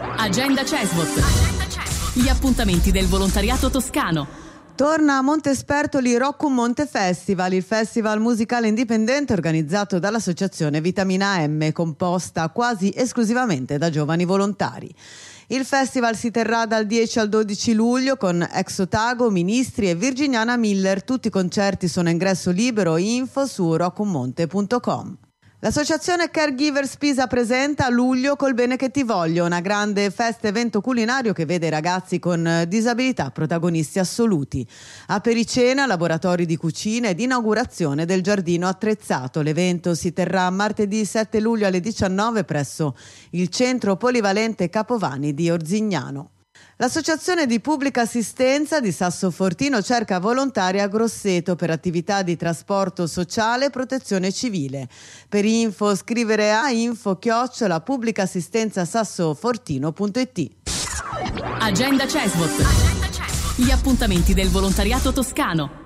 Agenda CESVOT. Gli appuntamenti del volontariato toscano. Torna a Montespertoli Roccum Monte Festival, il festival musicale indipendente organizzato dall'associazione Vitamina M, composta quasi esclusivamente da giovani volontari. Il festival si terrà dal 10 al 12 luglio con Ex Otago, Ministri e Virginiana Miller. Tutti i concerti sono a ingresso libero. Info su roccummonte.com. L'associazione Caregivers Pisa presenta a luglio Col bene che ti voglio, una grande festa evento culinario che vede i ragazzi con disabilità protagonisti assoluti. Apericena, laboratori di cucina ed inaugurazione del giardino attrezzato. L'evento si terrà martedì 7 luglio alle 19 presso il centro polivalente Capovani di Orzignano. L'associazione di pubblica assistenza di Sassofortino cerca volontari a Grosseto per attività di trasporto sociale e protezione civile. Per info scrivere a info@pubblicassistenzasassofortino.it. Agenda CESVOT. Gli appuntamenti del volontariato toscano.